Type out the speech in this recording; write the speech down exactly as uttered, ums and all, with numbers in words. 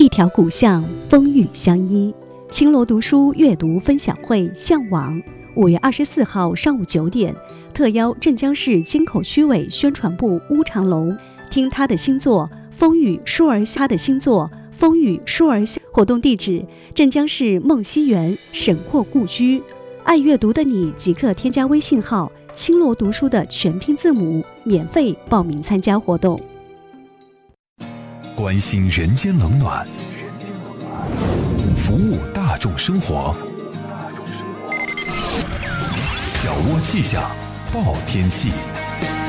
一条古巷，风雨相依。青罗读书阅读分享会向往，五月二十四号上午九点，特邀镇江市金口区委宣传部乌长龙，听他的新作《风雨疏而下》的新作《风雨疏而下》。活动地址：镇江市梦溪园沈括故居。爱阅读的你即刻添加微信号“青罗读书”的全拼字母，免费报名参加活动。 关心人间冷暖，服务大众生活。小窝气象，报天气。